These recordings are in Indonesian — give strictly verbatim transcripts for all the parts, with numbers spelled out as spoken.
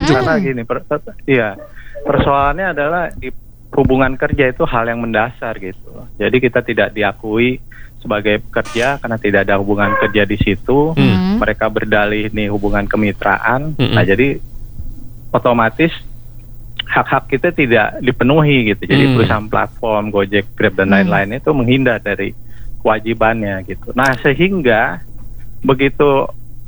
setuju. Karena gini, per, per, iya persoalannya adalah di hubungan kerja itu hal yang mendasar gitu. Jadi kita tidak diakui sebagai pekerja karena tidak ada hubungan kerja di situ. Hmm. Mereka berdalih ini hubungan kemitraan. Hmm. Nah jadi otomatis hak-hak kita tidak dipenuhi gitu. Jadi hmm. perusahaan platform Gojek, Grab dan lain-lain itu menghindar dari kewajibannya gitu. Nah sehingga begitu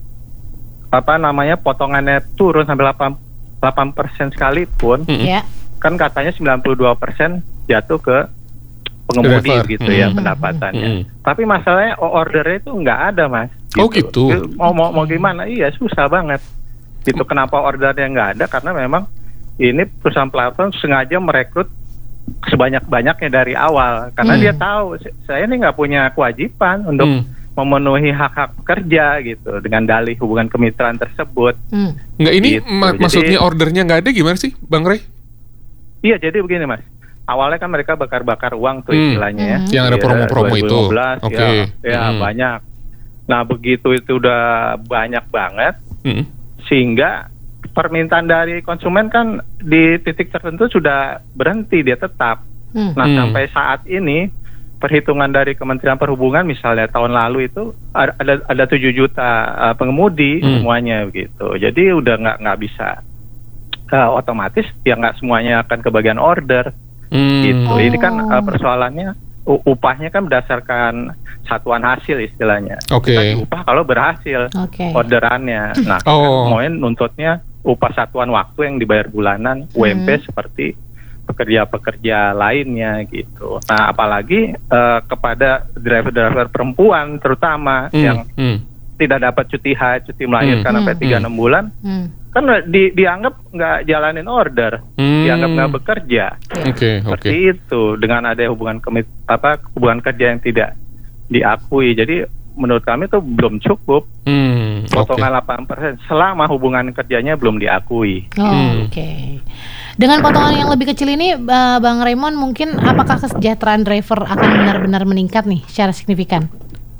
apa namanya potongannya turun sampai delapan persen sekalipun, hmm. yeah. kan katanya sembilan puluh dua persen jatuh ke pengemudi Driver. gitu hmm. ya pendapatannya. Hmm. Tapi masalahnya ordernya itu nggak ada mas. Gitu. Oh gitu. Mau mau mau gimana? Iya susah banget. Gitu kenapa ordernya nggak ada? Karena memang ini perusahaan platform sengaja merekrut sebanyak-banyaknya dari awal karena hmm. dia tahu saya ini nggak punya kewajiban untuk hmm. memenuhi hak-hak pekerja gitu dengan dalih hubungan kemitraan tersebut. Hmm. Nggak ini gitu. mak- jadi, maksudnya ordernya nggak ada gimana sih, Bang Ray? Iya jadi begini mas. Awalnya kan mereka bakar-bakar uang tuh istilahnya hmm. ya. Yang ada promo-promo ya, itu. Oke. Okay. Ya, ya hmm. banyak. Nah begitu itu udah banyak banget, hmm. sehingga permintaan dari konsumen kan di titik tertentu sudah berhenti dia tetap. Hmm. Nah hmm. sampai saat ini perhitungan dari Kementerian Perhubungan misalnya tahun lalu itu ada ada tujuh juta uh, pengemudi hmm. semuanya begitu. Jadi udah nggak nggak bisa uh, otomatis ya nggak semuanya akan kebagian order. Hmm. Gitu. Ini kan uh, persoalannya u- upahnya kan berdasarkan satuan hasil istilahnya. Oke. Okay. Kita upah kalau berhasil okay. orderannya. Nah, oh. kan, nuntutnya upah satuan waktu yang dibayar bulanan U M P hmm. seperti pekerja-pekerja lainnya gitu. Nah, apalagi uh, kepada driver-driver perempuan terutama hmm. yang hmm. tidak dapat cuti haid, cuti melahirkan hmm. sampai tiga enam hmm. bulan. Hmm. Kan di, dianggap nggak jalanin order, hmm. dianggap nggak bekerja. Okay, Seperti okay. itu dengan ada hubungan kemit apa hubungan kerja yang tidak diakui. Jadi menurut kami itu belum cukup hmm, potongan okay. delapan persen selama hubungan kerjanya belum diakui. Oh, hmm. Oke. Okay. Dengan potongan yang lebih kecil ini, uh, Bang Raymond, mungkin apakah kesejahteraan driver akan benar-benar meningkat nih secara signifikan?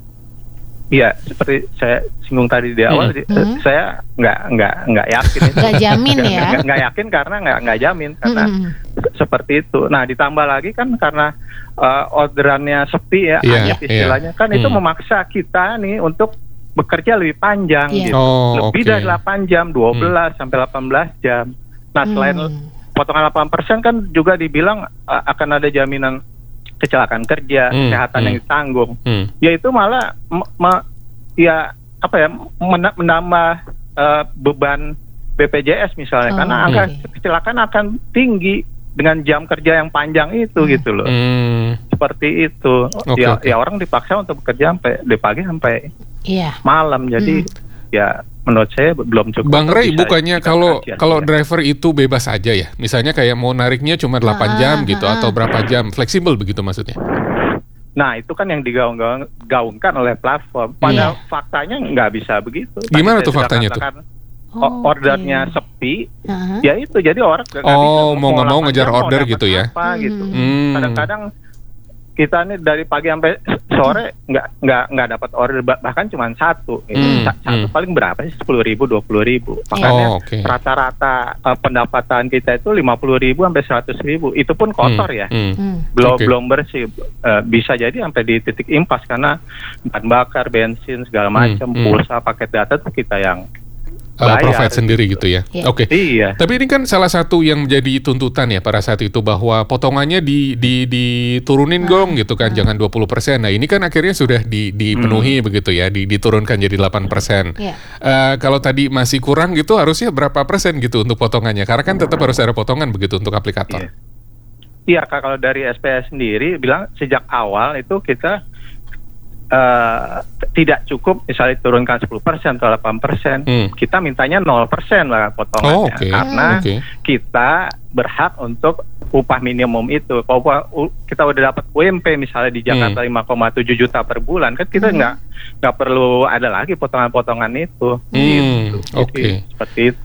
Iya, seperti saya singgung tadi di awal, hmm. Hmm. saya nggak nggak nggak yakin. Nggak jamin ya? Nggak yakin karena nggak nggak jamin karena hmm. seperti itu. Nah, ditambah lagi kan karena uh, orderannya sepi ya, yeah, istilahnya yeah. kan hmm. itu memaksa kita nih untuk bekerja lebih panjang, yeah. gitu. Oh, lebih okay. dari delapan jam, dua belas hmm. sampai delapan belas jam. Nah, selain hmm. potongan delapan persen kan juga dibilang uh, akan ada jaminan kecelakaan kerja, hmm, kesehatan hmm, yang ditanggung, hmm. yaitu malah me, me, ya apa ya men- menambah uh, beban B P J S misalnya, oh, karena angka okay. kecelakaan akan tinggi dengan jam kerja yang panjang itu hmm. gitu loh, hmm. seperti itu. Okay, ya, okay. ya orang dipaksa untuk bekerja sampai dari pagi sampai yeah. malam, jadi hmm. ya menurut saya belum cukup. Bang Ray, bukannya kalau kalau driver itu bebas aja ya? Misalnya kayak mau nariknya cuma delapan jam ah, gitu ah, atau berapa jam? Fleksibel begitu maksudnya? Nah, itu kan yang digaungkan oleh platform. Pada yeah. faktanya nggak bisa begitu. Gimana tuh faktanya tuh? Oh, ordernya okay. sepi, uh-huh. ya itu jadi orang nggak oh, bisa mau nggak mau ngejar order gitu ya? Apa, gitu. Hmm. Kadang-kadang kita nih dari pagi sampai sore nggak nggak nggak dapat order, bahkan cuma satu, gitu. hmm, satu hmm. paling berapa sih, sepuluh ribu, dua puluh ribu. Makanya oh, okay. rata-rata uh, pendapatan kita itu lima puluh ribu sampai seratus ribu. Itu pun kotor hmm, ya, hmm. belum okay. belum bersih. Uh, bisa jadi sampai di titik impas karena bahan bakar, bensin segala macam, hmm, pulsa, hmm. paket data itu kita yang Uh, provide sendiri gitu ya. Yeah. Oke. Okay. Iya. Tapi ini kan salah satu yang menjadi tuntutan ya pada saat itu bahwa potongannya di di diturunin gong gitu kan, jangan dua puluh persen. Nah, ini kan akhirnya sudah di dipenuhi hmm. begitu ya, di, diturunkan jadi delapan persen. Yeah. Uh, kalau tadi masih kurang gitu harusnya berapa persen gitu untuk potongannya? Karena kan tetap harus ada potongan begitu untuk aplikator. Iya, yeah. yeah, kalau dari S P S sendiri bilang sejak awal itu kita Uh, tidak cukup misalnya turunkan sepuluh persen atau delapan persen, hmm. kita mintanya nol persen lah potongannya, oh, okay. karena okay. kita berhak untuk upah minimum itu. Kalau upah, kita udah dapat U M P misalnya di Jakarta hmm. lima koma tujuh juta per bulan, kan kita nggak hmm. nggak perlu ada lagi potongan-potongan itu. Hmm. Gitu. Oke. Okay. Seperti itu, Mas.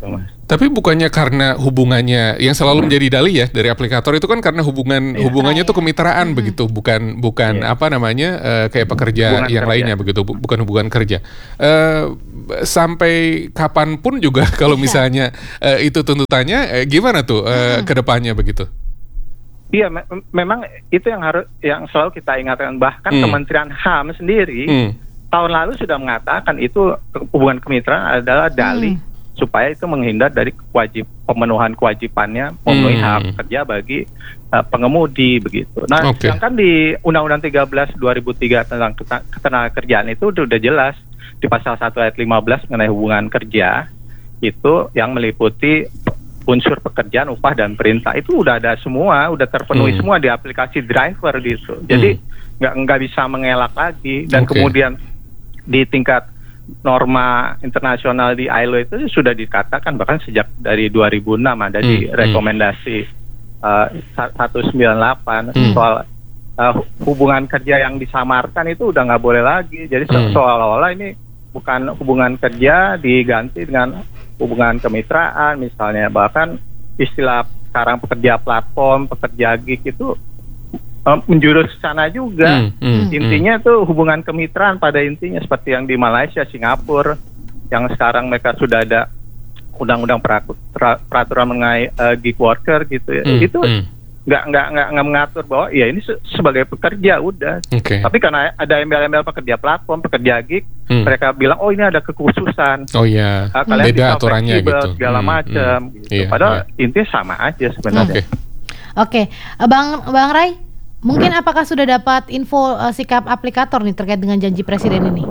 Tapi bukannya karena hubungannya yang selalu menjadi dalih ya dari aplikator itu kan karena hubungan Iya. hubungannya tuh Iya. kemitraan Mm-mm. begitu, bukan bukan Iya. apa namanya eh, kayak pekerja Hubungan yang kerja. lainnya begitu, bu- bukan hubungan kerja. Eh, sampai kapanpun juga kalau Iya. misalnya eh, itu tuntutannya, eh, gimana tuh eh, ke depannya begitu? Iya, me- memang itu yang harus yang selalu kita ingatkan. Bahkan Hmm. Kementerian H A M sendiri Hmm. tahun lalu sudah mengatakan itu ke- hubungan kemitraan adalah dalih supaya itu menghindar dari kewajib pemenuhan kewajibannya memenuhi Hmm. hak kerja bagi uh, pengemudi begitu. Nah, Oke. sedangkan di Undang-Undang tiga belas dua ribu tiga tentang keta- ketenagakerjaan itu udah udah jelas di pasal satu ayat lima belas mengenai hubungan kerja itu yang meliputi unsur pekerjaan, upah dan perintah itu udah ada semua, udah terpenuhi Hmm. semua di aplikasi driver gitu. Jadi nggak nggak bisa mengelak lagi dan Oke. kemudian di tingkat norma internasional di I L O itu sudah dikatakan bahkan sejak dari dua ribu enam ada di Hmm, rekomendasi uh, seratus sembilan puluh delapan Hmm. soal uh, hubungan kerja yang disamarkan itu udah nggak boleh lagi. Jadi se- Hmm. seolah-olah ini bukan hubungan kerja diganti dengan hubungan kemitraan misalnya, bahkan istilah sekarang pekerja platform, pekerja gig itu uh, menjurus ke sana juga. Hmm, hmm, hmm. Intinya tuh hubungan kemitraan pada intinya seperti yang di Malaysia, Singapura, yang sekarang mereka sudah ada undang-undang peraku- pra- peraturan mengenai uh, gig worker gitu ya. Hmm, Itu hmm. nggak nggak nggak nggak mengatur bahwa ya ini se- sebagai pekerja udah. Oke. Tapi karena ada embel-embel pekerja platform, pekerja gig, Hmm. mereka bilang oh ini ada kekhususan. Oh iya, Ah, kalian beda bisa aturannya fleksibel, gitu. segala Hmm, macam hmm. gitu. Iya, Padahal iya. intinya sama aja Oke. sebenarnya. Oke, Eh, Bang Bang Ray, mungkin apakah sudah dapat info eh, sikap aplikator nih terkait dengan janji presiden ini?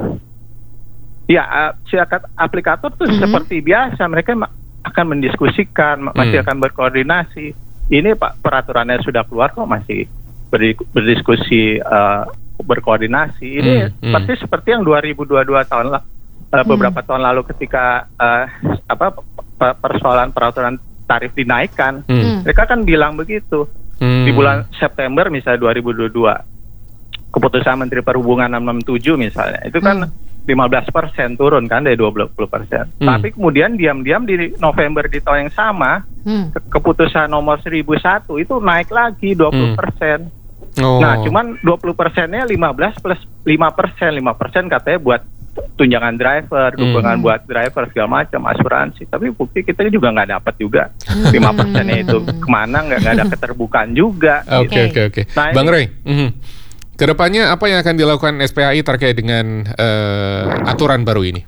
Ya, uh, silakan aplikator tuh Mhm. seperti biasa, mereka ma- akan mendiskusikan, ma- masih Hmm. akan berkoordinasi. Ini Pak peraturannya sudah keluar kok masih berdi- berdiskusi uh, berkoordinasi. Ini Hmm, hmm. seperti seperti yang dua ribu dua puluh dua tahun la- uh, beberapa tahun lalu ketika uh, apa pe- persoalan peraturan tarif dinaikkan, Hmm, mereka kan bilang begitu. hmm. Di bulan September misalnya dua ribu dua puluh dua keputusan Menteri Perhubungan enam enam tujuh misalnya itu kan lima belas persen turun kan dari dua puluh persen. Hmm. Tapi kemudian diam-diam di November di tahun yang sama Hmm. ke- keputusan nomor seribu satu itu naik lagi dua puluh persen. Oh. Nah, cuman dua puluh persennya lima belas plus lima persen. lima persen katanya buat tunjangan driver, dukungan Hmm. buat driver segala macam, asuransi. Tapi bukti kita juga nggak dapat juga lima persennya itu kemana, nggak nggak ada keterbukaan juga. Oke Oke. oke oke. Nah, Bang ini- Ray, mhm. kedepannya apa yang akan dilakukan S P A I terkait dengan eh, aturan baru ini?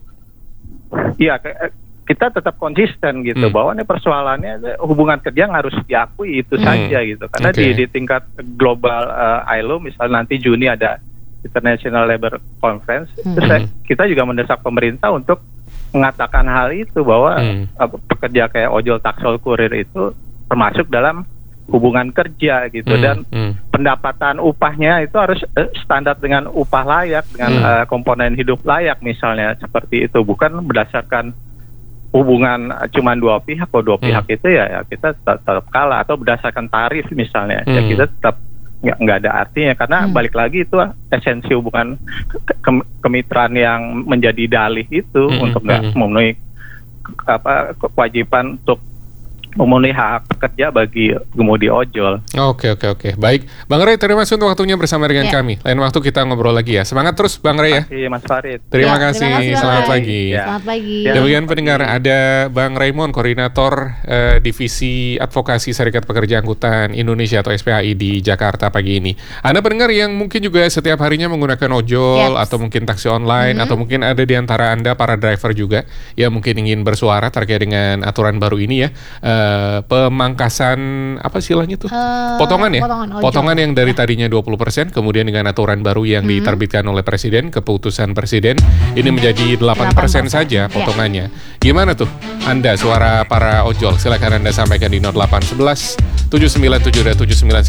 Iya, ke- kita tetap konsisten gitu Hmm. bahwa ini persoalannya hubungan kerja yang harus diakui itu Hmm. saja gitu. Karena Oke. di, di tingkat global uh, I L O misalnya nanti Juni ada International Labour Conference, Hmm. terus saya- kita juga mendesak pemerintah untuk mengatakan hal itu bahwa Hmm. uh, pekerja kayak ojol, taksol, kurir itu termasuk dalam hubungan kerja gitu Hmm, dan hmm. pendapatan upahnya itu harus eh, standar dengan upah layak dengan Hmm. eh, komponen hidup layak misalnya seperti itu, bukan berdasarkan hubungan eh, cuma dua pihak. Kalau dua Hmm. pihak itu ya, ya kita tetap, tetap kalah, atau berdasarkan tarif misalnya ya Hmm. kita tetap nggak nggak ada artinya karena Hmm. balik lagi itu esensi hubungan ke- ke- kemitraan yang menjadi dalih itu Hmm, untuk nggak hmm. memenuhi ke- apa kewajiban untuk memenuhi hak pekerja bagi pengemudi ojol. Oke oke oke. Baik, Bang Ray, terima kasih untuk waktunya bersama dengan Ya. kami. Lain waktu kita ngobrol lagi ya. Semangat terus Bang Ray ya. Terima kasih Mas Farid. Terima Ya, kasih. terima kasih, Bang Selamat Ray. pagi. Ya. Selamat pagi. Ya. Demikian pendengar, ada Bang Raymond, Koordinator eh, Divisi Advokasi Serikat Pekerja Angkutan Indonesia atau S P A I di Jakarta pagi ini. Anda pendengar yang mungkin juga setiap harinya menggunakan ojol Yes. atau mungkin taksi online, Mhm. atau mungkin ada di antara Anda para driver juga yang mungkin ingin bersuara terkait dengan aturan baru ini ya. Eh, pemangkasan apa istilahnya tuh? Eh, Potongan ya? potongan ojol. Potongan yang dari Ya. tadinya dua puluh persen kemudian dengan aturan baru yang Hmm. diterbitkan oleh Presiden, keputusan Presiden ini menjadi delapan persen saja Ya. potongannya. Gimana tuh Anda suara para ojol? Silakan Anda sampaikan di nol delapan satu satu tujuh sembilan tujuh tujuh sembilan